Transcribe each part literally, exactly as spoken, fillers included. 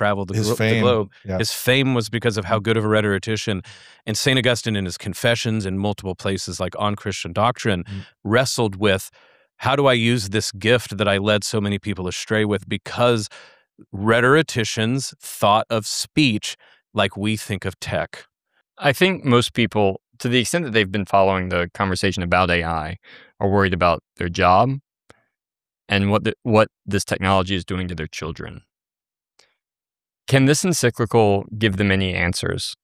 traveled the, his glo- fame, the globe. yeah. His fame was because of how good of a rhetorician. And Saint Augustine in his Confessions in multiple places like On Christian Doctrine mm. wrestled with, how do I use this gift that I led so many people astray with? Because rhetoricians thought of speech like we think of tech. I think most people, to the extent that they've been following the conversation about A I, are worried about their job and what the, what this technology is doing to their children. Can this encyclical give them any answers?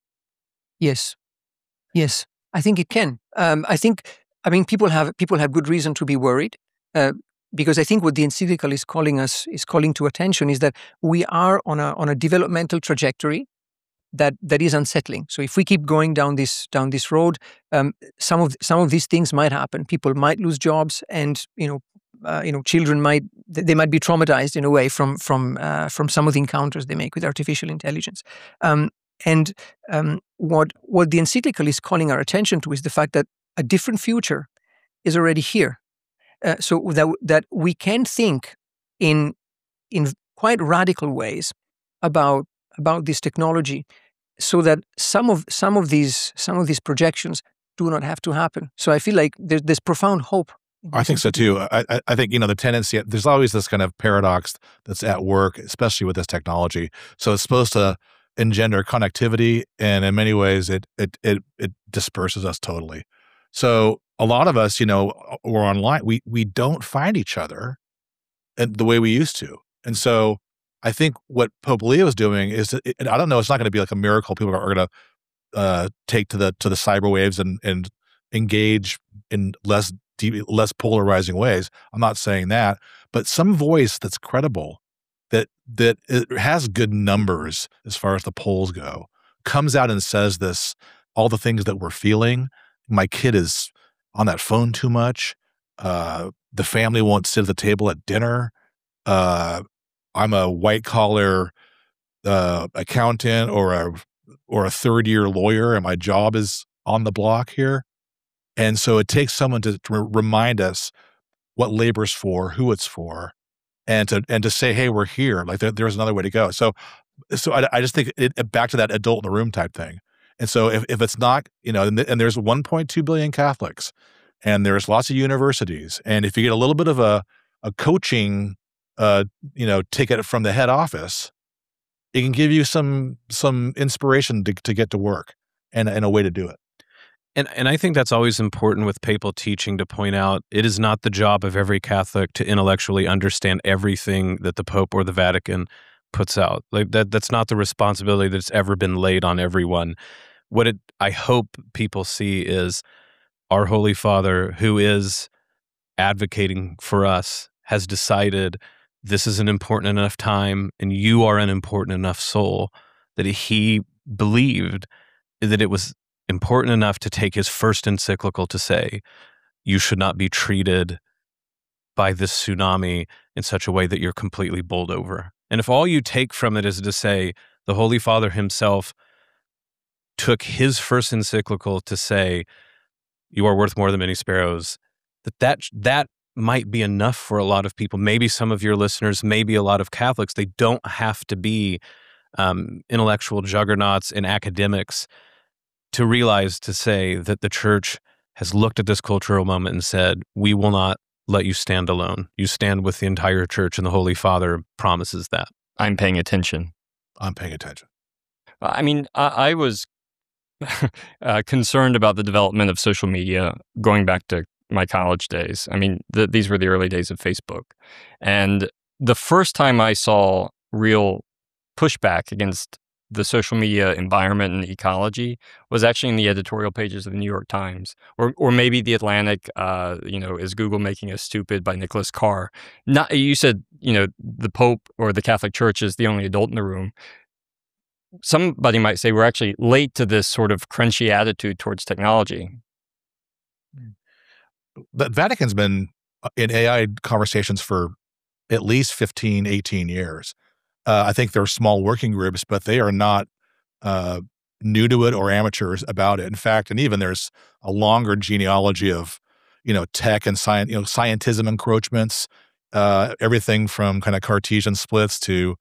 Yes. Yes, I think it can. Um, I think, I mean, people have people have good reason to be worried uh, because I think what the encyclical is calling us, is calling to attention is that we are on a on a developmental trajectory that that is unsettling. So if we keep going down this down this road, um, some of some of these things might happen. People might lose jobs, and you know, uh, you know, children might they might be traumatized in a way from from uh, from some of the encounters they make with artificial intelligence. Um, and um, what what the encyclical is calling our attention to is the fact that a different future is already here. Uh, so that that we can think in in quite radical ways about about this technology, so that some of some of these some of these projections do not have to happen. So I feel like there's there's profound hope. I think so too. I, I think, you know, the tendency, there's always this kind of paradox that's at work, especially with this technology. So it's supposed to engender connectivity, and in many ways it it it, it disperses us totally. So a lot of us, you know, we're online, we we don't find each other the way we used to. And so I think what Pope Leo is doing is, it, I don't know, it's not going to be like a miracle. People are going to uh, take to the to the cyber waves and and engage in less deep, less polarizing ways. I'm not saying that, but some voice that's credible, that that it has good numbers as far as the polls go, comes out and says this, all the things that we're feeling. My kid is on that phone too much. Uh, the family won't sit at the table at dinner. Uh, I'm a white collar uh, accountant or a or a third year lawyer, and my job is on the block here. And so it takes someone to, to remind us what labor's for, who it's for, and to and to say, hey, we're here. Like there, there's another way to go. So so I, I just think it, back to that adult in the room type thing. And so if, if it's not, you know, and, and there's one point two billion Catholics, and there's lots of universities, and if you get a little bit of a a coaching Uh, you know, ticket from the head office, it can give you some some inspiration to, to get to work and, and a way to do it. And and I think that's always important with papal teaching, to point out it is not the job of every Catholic to intellectually understand everything that the Pope or the Vatican puts out. Like that that's not the responsibility that's ever been laid on everyone. What it I hope people see is our Holy Father, who is advocating for us, has decided this is an important enough time, and you are an important enough soul, that he believed that it was important enough to take his first encyclical to say, you should not be treated by this tsunami in such a way that you're completely bowled over. And if all you take from it is to say, the Holy Father himself took his first encyclical to say, you are worth more than many sparrows, that that, that might be enough for a lot of people. Maybe some of your listeners, maybe a lot of Catholics. They don't have to be um, intellectual juggernauts and academics to realize, to say that the Church has looked at this cultural moment and said, we will not let you stand alone. You stand with the entire Church, and the Holy Father promises that. I'm paying attention. I'm paying attention. I mean, I, I was uh, concerned about the development of social media going back to my college days. I mean, the, these were the early days of Facebook. And the first time I saw real pushback against the social media environment and ecology was actually in the editorial pages of the New York Times, or or maybe the Atlantic, uh, you know, Is Google Making Us Stupid by Nicholas Carr. Not, you said, you know, the Pope or the Catholic Church is the only adult in the room. Somebody might say we're actually late to this sort of crunchy attitude towards technology. The Vatican's been in A I conversations for at least fifteen, eighteen years. Uh, I think they're small working groups, but they are not uh, new to it or amateurs about it. In fact, and even there's a longer genealogy of, you know, tech and science, you know, scientism encroachments, uh, everything from kind of Cartesian splits to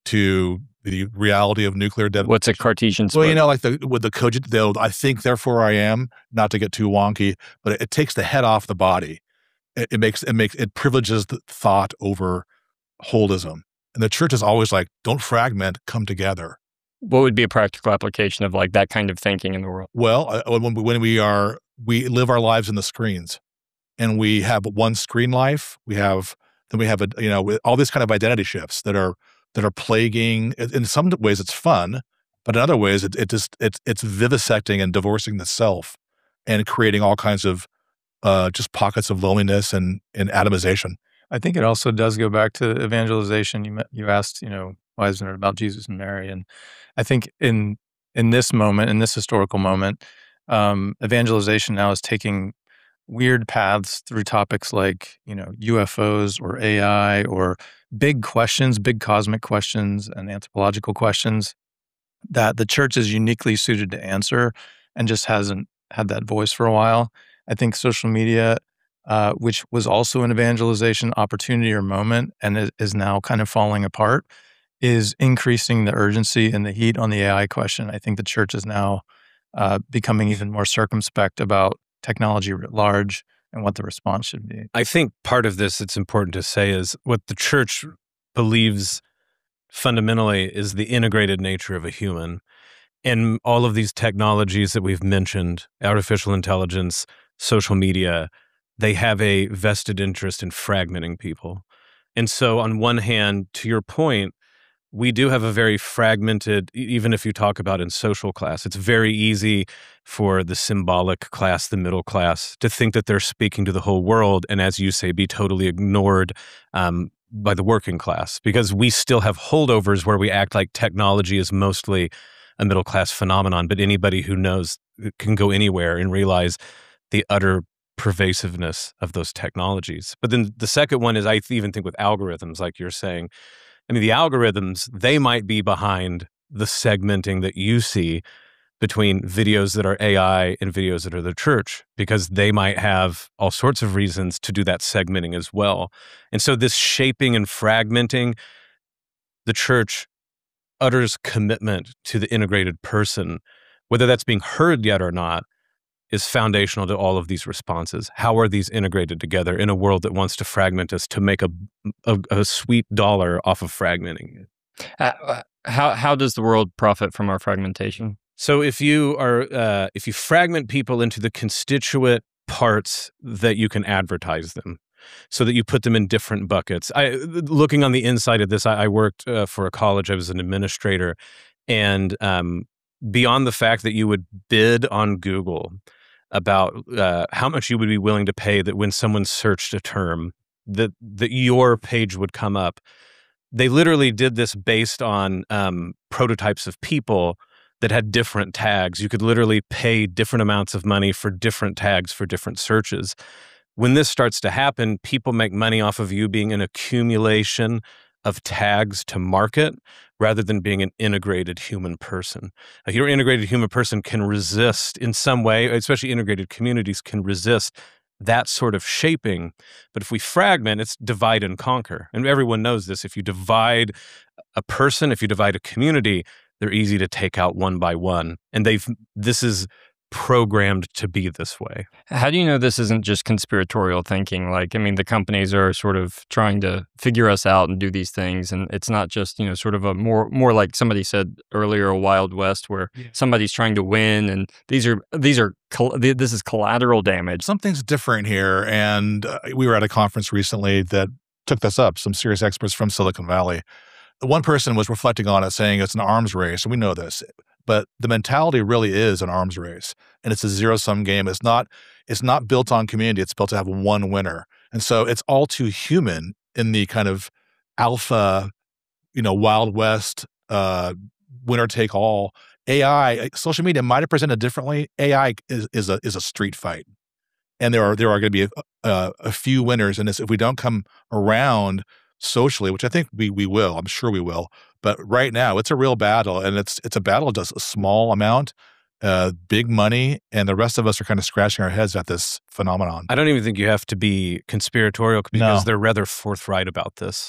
to the reality of nuclear detonation. What's a Cartesian split? Well, you know, like the with the cogent, the I think, therefore I am, not to get too wonky, but it, it takes the head off the body. It, it makes it makes it privileges the thought over holism. And the church is always like, don't fragment, come together. What would be a practical application of like that kind of thinking in the world? Well, uh, when, when we are, we live our lives in the screens, and we have one screen life. We have, then we have a, you know, all these kind of identity shifts that are, that are plaguing. In some ways it's fun, but in other ways it, it just, it's, it's vivisecting and divorcing the self and creating all kinds of uh, just pockets of loneliness and, and atomization. I think it also does go back to evangelization. You you asked, you know, why isn't it about Jesus and Mary? And I think in in this moment, in this historical moment, um, evangelization now is taking weird paths through topics like, you know, U F Os or A I or big questions, big cosmic questions and anthropological questions that the church is uniquely suited to answer and just hasn't had that voice for a while. I think social media, Uh, which was also an evangelization opportunity or moment and is, is now kind of falling apart, is increasing the urgency and the heat on the A I question. I think the church is now uh, becoming even more circumspect about technology writ large and what the response should be. I think part of this, it's important to say, is what the church believes fundamentally is the integrated nature of a human. And all of these technologies that we've mentioned, artificial intelligence, social media, they have a vested interest in fragmenting people. And so on one hand, to your point, we do have a very fragmented, even if you talk about in social class, it's very easy for the symbolic class, the middle class, to think that they're speaking to the whole world and, as you say, be totally ignored um, by the working class, because we still have holdovers where we act like technology is mostly a middle class phenomenon, but anybody who knows can go anywhere and realize the utter pervasiveness of those technologies. But then the second one is, I even think with algorithms, like you're saying, I mean, the algorithms, they might be behind the segmenting that you see between videos that are A I and videos that are the church, because they might have all sorts of reasons to do that segmenting as well. And so this shaping and fragmenting, the church utters commitment to the integrated person, whether that's being heard yet or not, is foundational to all of these responses. How are these integrated together in a world that wants to fragment us to make a, a, a sweet dollar off of fragmenting it? Uh, how how does the world profit from our fragmentation? So if you are uh, if you fragment people into the constituent parts that you can advertise them, so that you put them in different buckets. I looking on the inside of this, I, I worked uh, for a college. I was an administrator, and um, beyond the fact that you would bid on Google about uh, how much you would be willing to pay that when someone searched a term, that that your page would come up. They literally did this based on um, prototypes of people that had different tags. You could literally pay different amounts of money for different tags for different searches. When this starts to happen, people make money off of you being an accumulation of tags to market rather than being an integrated human person. A your integrated human person can resist in some way, especially integrated communities can resist that sort of shaping. But if we fragment, it's divide and conquer. And everyone knows this. If you divide a person, if you divide a community, they're easy to take out one by one. And they've this is programmed to be this way. How do you know this isn't just conspiratorial thinking? Like, I mean, the companies are sort of trying to figure us out and do these things, and it's not just, you know, sort of a more more like somebody said earlier, a Wild West where yeah. somebody's trying to win, and these are these are this is collateral damage. Something's different here, and uh, we were at a conference recently that took this up. Some serious experts from Silicon Valley. One person was reflecting on it, saying it's an arms race, and we know this. But the mentality really is an arms race, and it's a zero-sum game. It's not it's not built on community. It's built to have one winner. And so it's all too human in the kind of alpha, you know, Wild West, uh, winner-take-all. A I, social media might have presented differently. A I is, is, a, is a street fight. And there are there are going to be a, a, a few winners in this. If we don't come around socially, which I think we we will, I'm sure we will, but right now it's a real battle, and it's it's a battle just a small amount, uh, big money, and the rest of us are kind of scratching our heads at this phenomenon. I don't even think you have to be conspiratorial because No. they're rather forthright about this.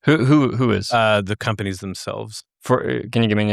Who who who is? Uh, the companies themselves. For uh, can you give me an